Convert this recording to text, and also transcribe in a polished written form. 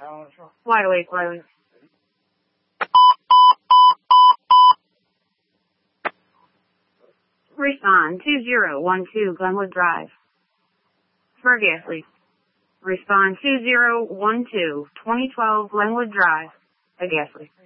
Wide awake, wide awake. Respond 2012 Glenwood Drive. For a gas leak. Respond 2012 2012 Glenwood Drive. A gas leak.